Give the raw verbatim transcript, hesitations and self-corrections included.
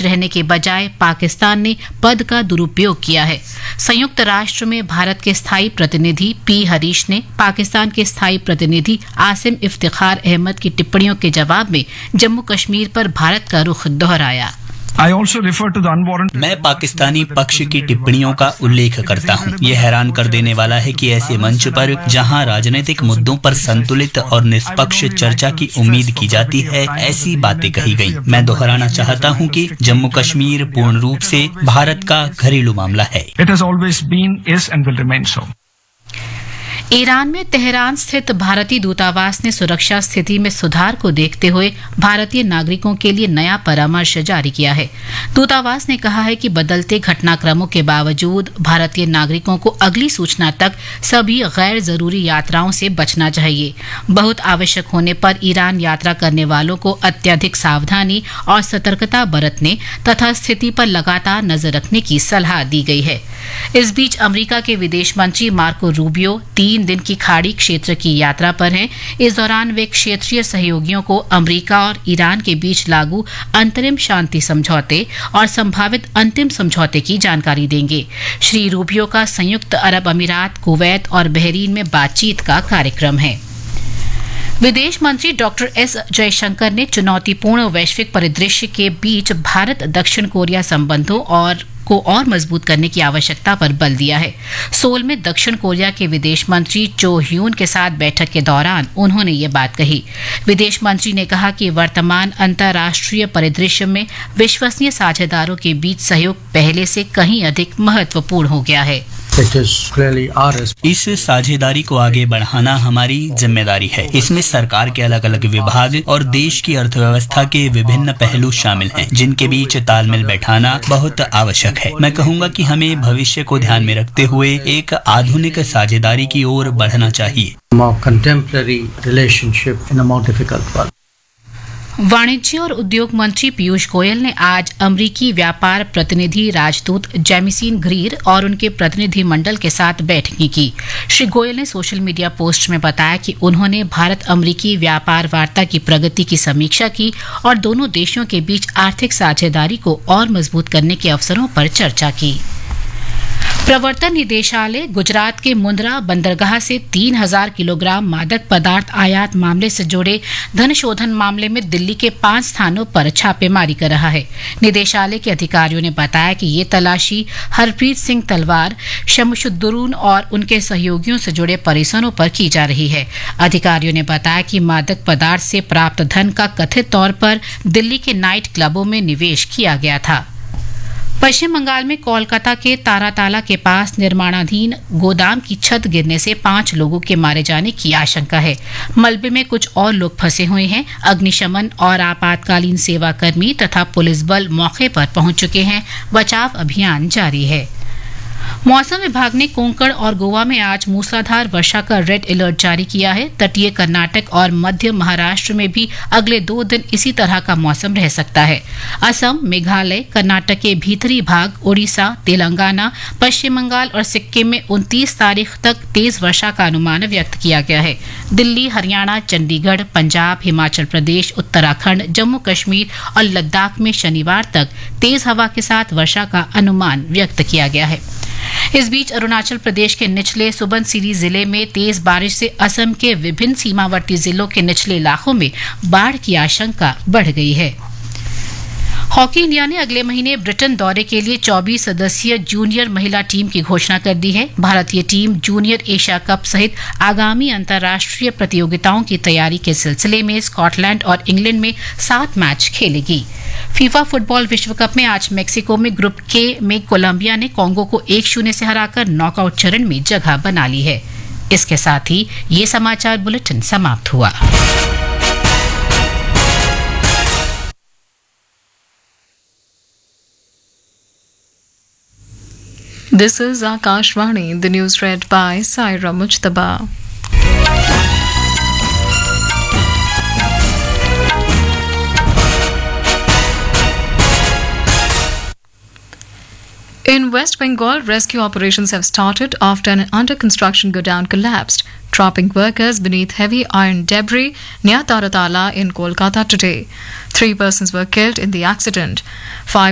रहने के बजाय पाकिस्तान ने पद का दुरुपयोग किया है। संयुक्त राष्ट्र में भारत के स्थायी प्रतिनिधि पी हरीश ने पाकिस्तान के स्थायी प्रतिनिधि आसिम इफ्तिखार अहमद की टिप्पणियों के जवाब में जम्मू कश्मीर पर भारत का रुख दोहराया। मैं पाकिस्तानी पक्ष की टिप्पणियों का उल्लेख करता हूं। यह हैरान कर देने वाला है कि ऐसे मंच पर जहां राजनीतिक मुद्दों पर संतुलित और निष्पक्ष चर्चा की उम्मीद की जाती है, ऐसी बातें कही गईं। मैं दोहराना चाहता हूं कि जम्मू कश्मीर पूर्ण रूप से भारत का घरेलू मामला है। ईरान में तेहरान स्थित भारतीय दूतावास ने सुरक्षा स्थिति में सुधार को देखते हुए भारतीय नागरिकों के लिए नया परामर्श जारी किया है। दूतावास ने कहा है कि बदलते घटनाक्रमों के बावजूद भारतीय नागरिकों को अगली सूचना तक सभी गैर जरूरी यात्राओं से बचना चाहिए। बहुत आवश्यक होने पर ईरान यात्रा करने वालों को अत्यधिक सावधानी और सतर्कता बरतने तथा स्थिति पर लगातार नजर रखने की सलाह दी गई है। इस बीच अमेरिका के विदेश मंत्री मार्को रूबियो तीन दिन की खाड़ी क्षेत्र की यात्रा पर हैं। इस दौरान वे क्षेत्रीय सहयोगियों को अमेरिका और ईरान के बीच लागू अंतरिम शांति समझौते और संभावित अंतिम समझौते की जानकारी देंगे। श्री रूबियो का संयुक्त अरब अमीरात, कुवैत और बहरीन में बातचीत का कार्यक्रम है। विदेश मंत्री डॉक्टर एस जयशंकर ने चुनौतीपूर्ण वैश्विक परिदृश्य के बीच भारत दक्षिण कोरिया संबंधों और को और मजबूत करने की आवश्यकता पर बल दिया है। सोल में दक्षिण कोरिया के विदेश मंत्री चो ह्यून के साथ बैठक के दौरान उन्होंने ये बात कही। विदेश मंत्री ने कहा कि वर्तमान अंतर्राष्ट्रीय परिदृश्य में विश्वसनीय साझेदारों के बीच सहयोग पहले से कहीं अधिक महत्वपूर्ण हो गया है। इस साझेदारी को आगे बढ़ाना हमारी जिम्मेदारी है। इसमें सरकार के अलग अलग विभाग और देश की अर्थव्यवस्था के विभिन्न पहलू शामिल हैं, जिनके बीच तालमेल बैठाना बहुत आवश्यक है। मैं कहूँगा कि हमें भविष्य को ध्यान में रखते हुए एक आधुनिक साझेदारी की ओर बढ़ना चाहिए। वाणिज्य और उद्योग मंत्री पीयूष गोयल ने आज अमरीकी व्यापार प्रतिनिधि राजदूत जेमिसन ग्रीर और उनके प्रतिनिधि मंडल के साथ बैठकें की। श्री गोयल ने सोशल मीडिया पोस्ट में बताया कि उन्होंने भारत अमरीकी व्यापार वार्ता की प्रगति की समीक्षा की और दोनों देशों के बीच आर्थिक साझेदारी को और मजबूत करने के अवसरों पर चर्चा की। प्रवर्तन निदेशालय गुजरात के मुंद्रा बंदरगाह से तीन हजार किलोग्राम मादक पदार्थ आयात मामले से जुड़े धन शोधन मामले में दिल्ली के पांच स्थानों पर छापेमारी कर रहा है। निदेशालय के अधिकारियों ने बताया कि ये तलाशी हरप्रीत सिंह तलवार, शमशुद्दून और उनके सहयोगियों से जुड़े परिसरों पर की जा रही है। अधिकारियों ने बताया कि मादक पदार्थ से प्राप्त धन का कथित तौर पर दिल्ली के नाइट क्लबों में निवेश किया गया था। पश्चिम बंगाल में कोलकाता के ताराताला के पास निर्माणाधीन गोदाम की छत गिरने से पांच लोगों के मारे जाने की आशंका है। मलबे में कुछ और लोग फंसे हुए हैं। अग्निशमन और आपातकालीन सेवा कर्मी तथा पुलिस बल मौके पर पहुंच चुके हैं। बचाव अभियान जारी है। मौसम विभाग ने कोंकण और गोवा में आज मूसलाधार वर्षा का रेड अलर्ट जारी किया है। तटीय कर्नाटक और मध्य महाराष्ट्र में भी अगले दो दिन इसी तरह का मौसम रह सकता है। असम, मेघालय, कर्नाटक के भीतरी भाग, ओडिशा, तेलंगाना, पश्चिम बंगाल और सिक्किम में उनतीस तारीख तक तेज वर्षा का अनुमान व्यक्त किया गया है। दिल्ली, हरियाणा, चंडीगढ़, पंजाब, हिमाचल प्रदेश, उत्तराखंड, जम्मू कश्मीर और लद्दाख में शनिवार तक तेज हवा के साथ वर्षा का अनुमान व्यक्त किया गया है। इस बीच अरुणाचल प्रदेश के निचले सुबनसिरी जिले में तेज बारिश से असम के विभिन्न सीमावर्ती जिलों के निचले इलाकों में बाढ़ की आशंका बढ़ गई है। हॉकी इंडिया ने अगले महीने ब्रिटेन दौरे के लिए चौबीस सदस्यीय जूनियर महिला टीम की घोषणा कर दी है। भारतीय टीम जूनियर एशिया कप सहित आगामी अंतर्राष्ट्रीय प्रतियोगिताओं की तैयारी के सिलसिले में स्कॉटलैंड और इंग्लैंड में सात मैच खेलेगी। फीफा फुटबॉल विश्व कप में आज मेक्सिको में ग्रुप के में कोलंबिया ने कांगो को एक शून्य से हराकर नॉकआउट चरण में जगह बना ली है। इसके साथ ही ये समाचार बुलेटिन समाप्त हुआ। This is Akashvani, the news read by Saira Mujtaba. In West Bengal, rescue operations have started after an under-construction godown collapsed, trapping workers beneath heavy iron debris near Taratala in Kolkata today. Three persons were killed in the accident. Five